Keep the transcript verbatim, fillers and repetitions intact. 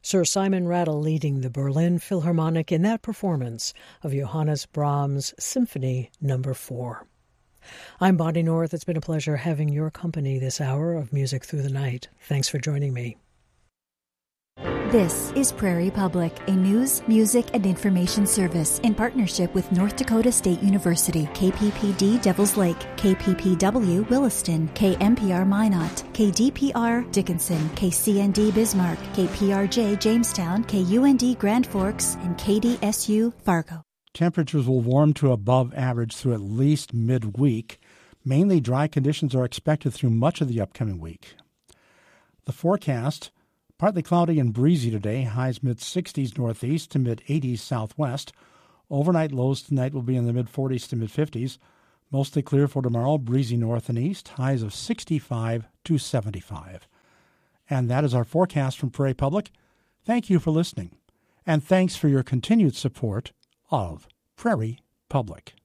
Sir Simon Rattle leading the Berlin Philharmonic in that performance of Johannes Brahms' Symphony Number four. I'm Bonnie North. It's been a pleasure having your company this hour of Music Through the Night. Thanks for joining me. This is Prairie Public, a news, music, and information service in partnership with North Dakota State University, K P P D Devils Lake, K P P W Williston, K M P R Minot, K D P R Dickinson, K C N D Bismarck, K P R J Jamestown, K U N D Grand Forks, and K D S U Fargo. Temperatures will warm to above average through at least midweek. Mainly dry conditions are expected through much of the upcoming week. The forecast: partly cloudy and breezy today, highs mid-sixties northeast to mid-eighties southwest. Overnight lows tonight will be in the mid-forties to mid-fifties. Mostly clear for tomorrow, breezy north and east, highs of sixty-five to seventy-five. And that is our forecast from Prairie Public. Thank you for listening, and thanks for your continued support of Prairie Public.